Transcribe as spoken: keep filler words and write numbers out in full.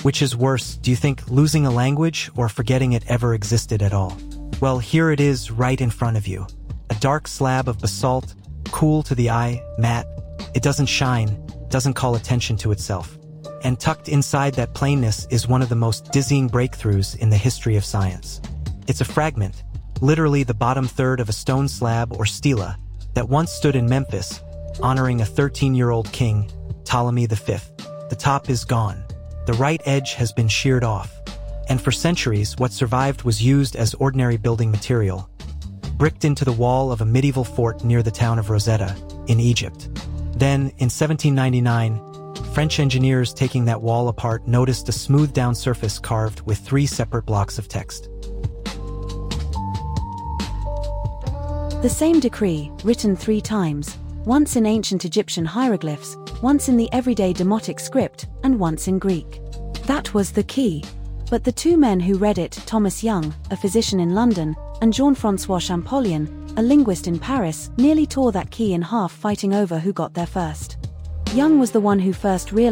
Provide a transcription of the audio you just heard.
Which is worse, do you think, losing a language or forgetting it ever existed at all? Well, here it is right in front of you. A dark slab of basalt, cool to the eye, matte. It doesn't shine, doesn't call attention to itself. And tucked inside that plainness is one of the most dizzying breakthroughs in the history of science. It's a fragment, literally the bottom third of a stone slab or stela, that once stood in Memphis, honoring a thirteen-year-old king, Ptolemy the Fifth. The top is gone. The right edge has been sheared off. And for centuries, what survived was used as ordinary building material, bricked into the wall of a medieval fort near the town of Rosetta, in Egypt. Then, in seventeen ninety-nine, French engineers taking that wall apart noticed a smoothed-down surface carved with three separate blocks of text. The same decree, written three times, once in ancient Egyptian hieroglyphs, once in the everyday Demotic script, and once in Greek. That was the key. But the two men who read it, Thomas Young, a physician in London, and Jean-François Champollion, a linguist in Paris, nearly tore that key in half fighting over who got there first. Young was the one who first realized